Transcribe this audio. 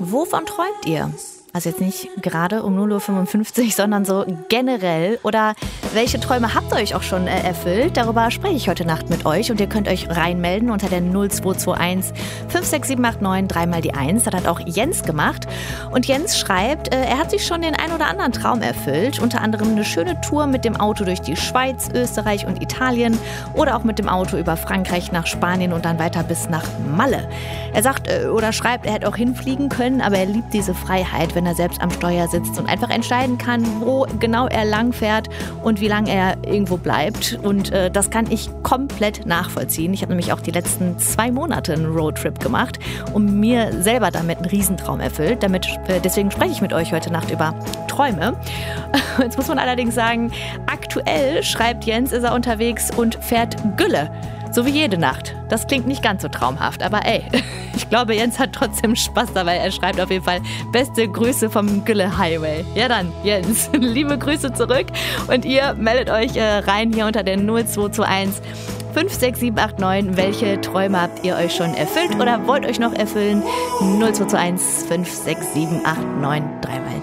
Wovon träumt ihr? Also jetzt nicht gerade um 0:55 Uhr, sondern so generell. Oder welche Träume habt ihr euch auch schon erfüllt? Darüber spreche ich heute Nacht mit euch und ihr könnt euch reinmelden unter der 0221 56789 dreimal die 1. Das hat auch Jens gemacht. Und Jens schreibt, er hat sich schon den ein oder anderen Traum erfüllt. Unter anderem eine schöne Tour mit dem Auto durch die Schweiz, Österreich und Italien. Oder auch mit dem Auto über Frankreich nach Spanien und dann weiter bis nach Malle. Er sagt oder schreibt, er hätte auch hinfliegen können, aber er liebt diese Freiheit, wenn er selbst am Steuer sitzt und einfach entscheiden kann, wo genau er lang fährt und wie lange er irgendwo bleibt. Und das kann ich komplett nachvollziehen. Ich habe nämlich auch die letzten 2 Monate einen Roadtrip gemacht und mir selber damit einen Riesentraum erfüllt. Deswegen spreche ich mit euch heute Nacht über Träume. Jetzt muss man allerdings sagen, aktuell, schreibt Jens, ist er unterwegs und fährt Gülle. So wie jede Nacht. Das klingt nicht ganz so traumhaft, aber ey, ich glaube, Jens hat trotzdem Spaß dabei. Er schreibt auf jeden Fall beste Grüße vom Gülle Highway. Ja dann, Jens, liebe Grüße zurück und ihr meldet euch rein hier unter der 0221 56789. Welche Träume habt ihr euch schon erfüllt oder wollt euch noch erfüllen? 0221 56789 3x2.